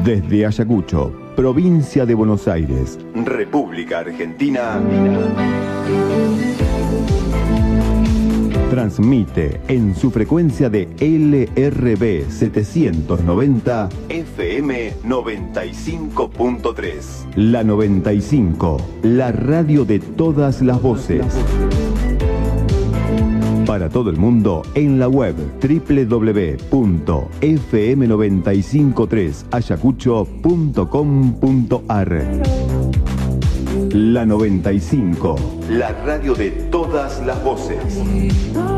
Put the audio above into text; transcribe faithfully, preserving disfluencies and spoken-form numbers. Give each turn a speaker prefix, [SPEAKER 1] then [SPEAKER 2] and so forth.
[SPEAKER 1] Desde Ayacucho, provincia de Buenos Aires, República Argentina, transmite en su frecuencia de L R B setecientos noventa F M noventa y cinco punto tres. La noventa y cinco, la radio de todas las voces. Para todo el mundo en la web doble u doble u doble u punto f m noventa y cinco tres ayacucho punto com punto a r. La noventa y cinco, la radio de todas las voces.